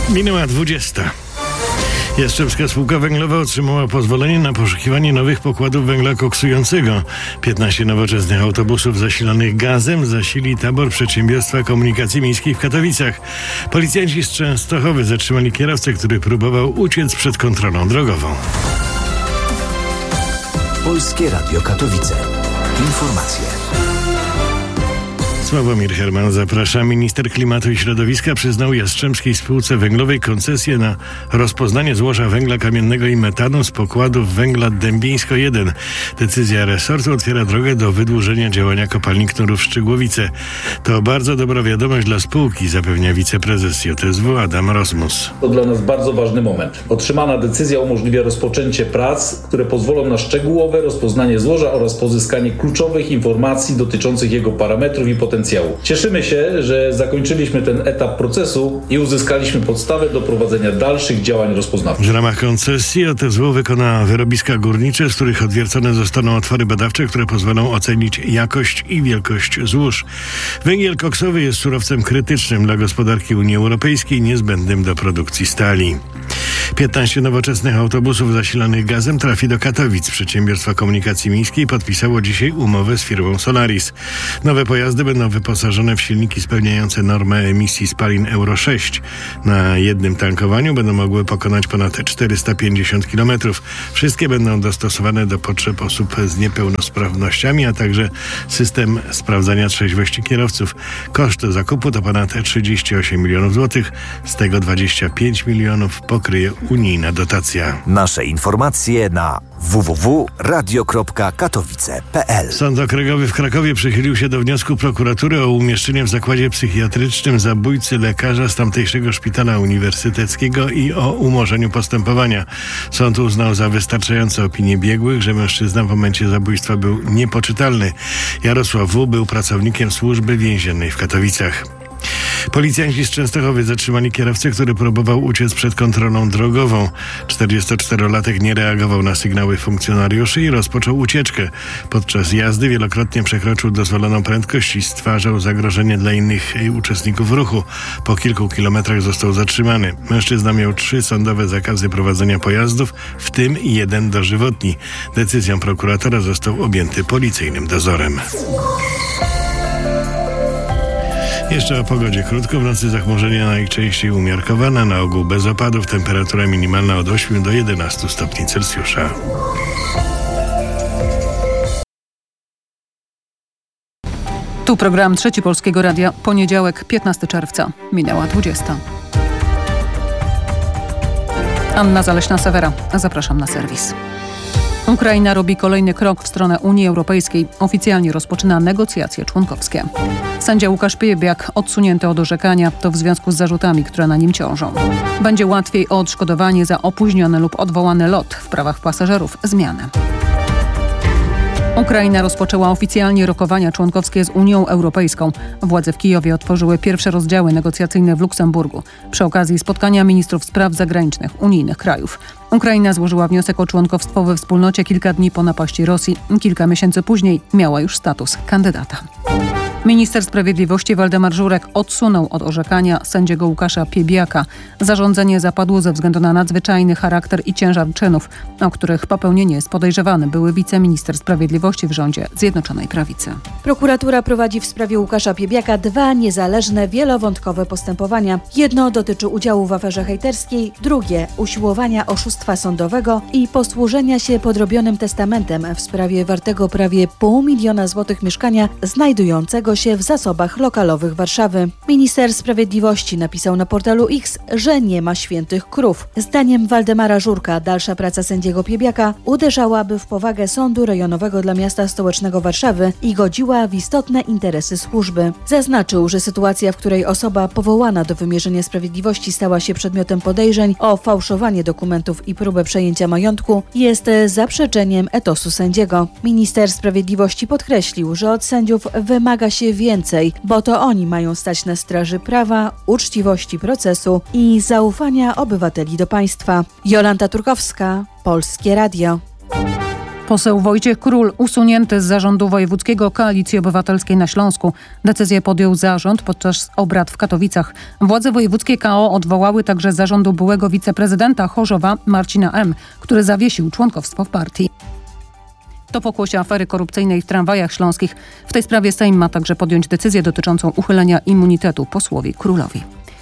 Minęła 20. Jastrzębska Spółka Węglowa otrzymała pozwolenie na poszukiwanie nowych pokładów węgla koksującego. 15 nowoczesnych autobusów zasilanych gazem zasili tabor Przedsiębiorstwa Komunikacji Miejskiej w Katowicach. Policjanci z Częstochowy zatrzymali kierowcę, który próbował uciec przed kontrolą drogową. Polskie Radio Katowice. Informacje. Sławomir Herman, zaprasza. Minister Klimatu i Środowiska przyznał Jastrzębskiej Spółce Węglowej koncesję na rozpoznanie złoża węgla kamiennego i metanu z pokładów węgla Dębińsko 1. Decyzja resortu otwiera drogę do wydłużenia działania kopalni Knurów Szczygłowice. To bardzo dobra wiadomość dla spółki, zapewnia wiceprezes JSW Adam Rozmus. To dla nas bardzo ważny moment. Otrzymana decyzja umożliwia rozpoczęcie prac, które pozwolą na szczegółowe rozpoznanie złoża oraz pozyskanie kluczowych informacji dotyczących jego parametrów i potencjału. Cieszymy się, że zakończyliśmy ten etap procesu i uzyskaliśmy podstawę do prowadzenia dalszych działań rozpoznawczych. W ramach koncesji JSW wykona wyrobiska górnicze, z których odwiercone zostaną otwory badawcze, które pozwolą ocenić jakość i wielkość złóż. Węgiel koksowy jest surowcem krytycznym dla gospodarki Unii Europejskiej, niezbędnym do produkcji stali. 15 nowoczesnych autobusów zasilanych gazem trafi do Katowic. Przedsiębiorstwa Komunikacji Miejskiej podpisało dzisiaj umowę z firmą Solaris. Nowe pojazdy będą wyposażone w silniki spełniające normę emisji spalin Euro 6. Na jednym tankowaniu będą mogły pokonać ponad 450 km. Wszystkie będą dostosowane do potrzeb osób z niepełnosprawnościami, a także system sprawdzania trzeźwości kierowców. Koszt zakupu to ponad 38 milionów złotych, z tego 25 milionów pokryje unijna dotacja. Nasze informacje na www.radio.katowice.pl. Sąd Okręgowy w Krakowie przychylił się do wniosku prokuratury o umieszczenie w zakładzie psychiatrycznym zabójcy lekarza z tamtejszego szpitala uniwersyteckiego i o umorzeniu postępowania. Sąd uznał za wystarczające opinie biegłych, że mężczyzna w momencie zabójstwa był niepoczytalny. Jarosław W. był pracownikiem służby więziennej w Katowicach. Policjanci z Częstochowy zatrzymali kierowcę, który próbował uciec przed kontrolą drogową. 44-latek nie reagował na sygnały funkcjonariuszy i rozpoczął ucieczkę. Podczas jazdy wielokrotnie przekroczył dozwoloną prędkość i stwarzał zagrożenie dla innych uczestników ruchu. Po kilku kilometrach został zatrzymany. Mężczyzna miał 3 sądowe zakazy prowadzenia pojazdów, w tym 1 dożywotni. Decyzją prokuratora został objęty policyjnym dozorem. Jeszcze o pogodzie krótko. W nocy zachmurzenia najczęściej umiarkowane, na ogół bez opadów. Temperatura minimalna od 8 do 11 stopni Celsjusza. Tu program Trzeci Polskiego Radia. Poniedziałek, 15 czerwca. Minęła 20. Anna Zaleśna-Sewera. Zapraszam na serwis. Ukraina robi kolejny krok w stronę Unii Europejskiej. Oficjalnie rozpoczyna negocjacje członkowskie. Sędzia Łukasz Piebiak odsunięty od orzekania. To w związku z zarzutami, które na nim ciążą. Będzie łatwiej o odszkodowanie za opóźniony lub odwołany lot. W prawach pasażerów zmiany. Ukraina rozpoczęła oficjalnie rokowania członkowskie z Unią Europejską. Władze w Kijowie otworzyły pierwsze rozdziały negocjacyjne w Luksemburgu przy okazji spotkania ministrów spraw zagranicznych unijnych krajów. Ukraina złożyła wniosek o członkowstwo we wspólnocie kilka dni po napaści Rosji. Kilka miesięcy później miała już status kandydata. Minister Sprawiedliwości Waldemar Żurek odsunął od orzekania sędziego Łukasza Piebiaka. Zarządzenie zapadło ze względu na nadzwyczajny charakter i ciężar czynów, o których popełnienie jest podejrzewany były wiceminister sprawiedliwości w rządzie Zjednoczonej Prawicy. Prokuratura prowadzi w sprawie Łukasza Piebiaka 2 niezależne, wielowątkowe postępowania. Jedno dotyczy udziału w aferze hejterskiej, drugie usiłowania oszustwa sądowego i posłużenia się podrobionym testamentem w sprawie wartego prawie 500 000 złotych mieszkania znajdującego się w zasobach lokalowych Warszawy. Minister Sprawiedliwości napisał na portalu X, że nie ma świętych krów. Zdaniem Waldemara Żurka dalsza praca sędziego Piebiaka uderzałaby w powagę Sądu Rejonowego dla Miasta Stołecznego Warszawy i godziła w istotne interesy służby. Zaznaczył, że sytuacja, w której osoba powołana do wymierzenia sprawiedliwości stała się przedmiotem podejrzeń o fałszowanie dokumentów i próbę przejęcia majątku, jest zaprzeczeniem etosu sędziego. Minister Sprawiedliwości podkreślił, że od sędziów wymaga się więcej, bo to oni mają stać na straży prawa, uczciwości procesu i zaufania obywateli do państwa. Jolanta Turkowska, Polskie Radio. Poseł Wojciech Król usunięty z zarządu wojewódzkiego Koalicji Obywatelskiej na Śląsku. Decyzję podjął zarząd podczas obrad w Katowicach. Władze wojewódzkie KO odwołały także zarządu byłego wiceprezydenta Chorzowa Marcina M., który zawiesił członkostwo w partii. To pokłosie afery korupcyjnej w tramwajach śląskich. W tej sprawie Sejm ma także podjąć decyzję dotyczącą uchylenia immunitetu posłowi Królowi.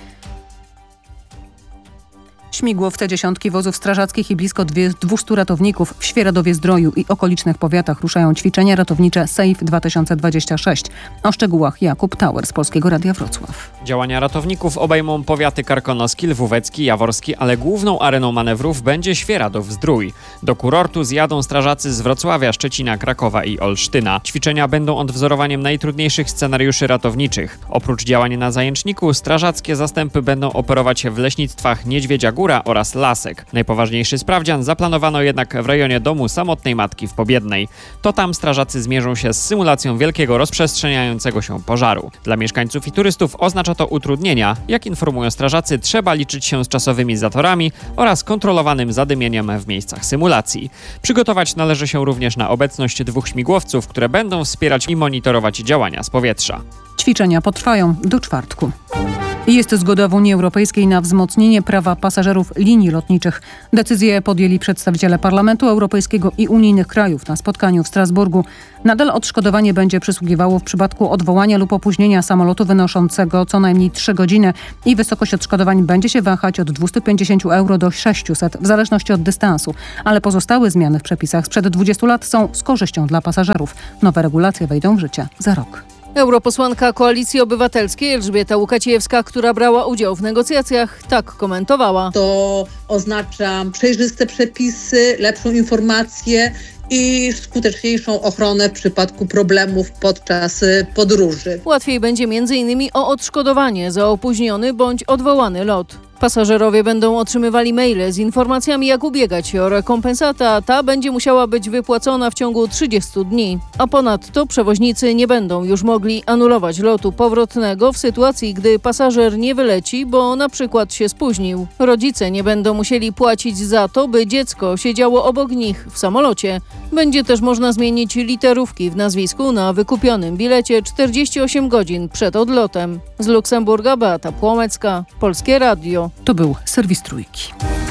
Śmigłowce dziesiątki wozów strażackich i blisko 200 ratowników w Świeradowie-Zdroju i okolicznych powiatach ruszają ćwiczenia ratownicze SAFE 2026. O szczegółach Jakub Tauer z Polskiego Radia Wrocław. Działania ratowników obejmą powiaty karkonoski, lwówecki, jaworski, ale główną areną manewrów będzie Świeradów-Zdrój. Do kurortu zjadą strażacy z Wrocławia, Szczecina, Krakowa i Olsztyna. Ćwiczenia będą odwzorowaniem najtrudniejszych scenariuszy ratowniczych. Oprócz działań na Zajęczniku, strażackie zastępy będą operować w leśnictwach Niedźwiedzia Góra oraz Lasek. Najpoważniejszy sprawdzian zaplanowano jednak w rejonie domu samotnej matki w Pobiednej. To tam strażacy zmierzą się z symulacją wielkiego rozprzestrzeniającego się pożaru. Dla mieszkańców i turystów oznacza to utrudnienia. Jak informują strażacy, trzeba liczyć się z czasowymi zatorami oraz kontrolowanym zadymieniem w miejscach symulacji. Przygotować należy się również na obecność 2 śmigłowców, które będą wspierać i monitorować działania z powietrza. Ćwiczenia potrwają do czwartku. Jest zgoda w Unii Europejskiej na wzmocnienie prawa pasażerów linii lotniczych. Decyzję podjęli przedstawiciele Parlamentu Europejskiego i unijnych krajów na spotkaniu w Strasburgu. Nadal odszkodowanie będzie przysługiwało w przypadku odwołania lub opóźnienia samolotu wynoszącego co najmniej 3 godziny i wysokość odszkodowań będzie się wahać od 250 euro do 600 w zależności od dystansu. Ale pozostałe zmiany w przepisach sprzed 20 lat są z korzyścią dla pasażerów. Nowe regulacje wejdą w życie za rok. Europosłanka Koalicji Obywatelskiej Elżbieta Łukacijewska, która brała udział w negocjacjach, tak komentowała. To oznacza przejrzyste przepisy, lepszą informację i skuteczniejszą ochronę w przypadku problemów podczas podróży. Łatwiej będzie m.in. o odszkodowanie za opóźniony bądź odwołany lot. Pasażerowie będą otrzymywali maile z informacjami, jak ubiegać się o rekompensatę, a ta będzie musiała być wypłacona w ciągu 30 dni. A ponadto przewoźnicy nie będą już mogli anulować lotu powrotnego w sytuacji, gdy pasażer nie wyleci, bo na przykład się spóźnił. Rodzice nie będą musieli płacić za to, by dziecko siedziało obok nich w samolocie. Będzie też można zmienić literówki w nazwisku na wykupionym bilecie 48 godzin przed odlotem. Z Luksemburga Beata Płomecka, Polskie Radio. To był serwis Trójki.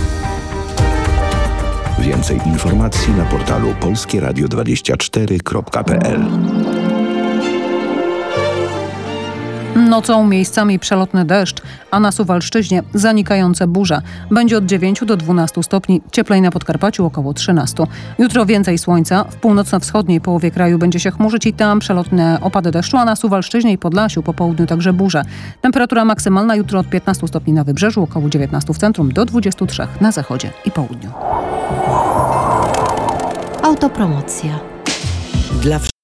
Więcej informacji na portalu polskieradio24.pl. Nocą miejscami przelotny deszcz, a na Suwalszczyźnie zanikające burze. Będzie od 9 do 12 stopni, cieplej na Podkarpaciu około 13. Jutro więcej słońca, w północno-wschodniej połowie kraju będzie się chmurzyć i tam przelotne opady deszczu, a na Suwalszczyźnie i Podlasiu po południu także burze. Temperatura maksymalna jutro od 15 stopni na wybrzeżu, około 19 w centrum, do 23 na zachodzie i południu. Autopromocja. Dla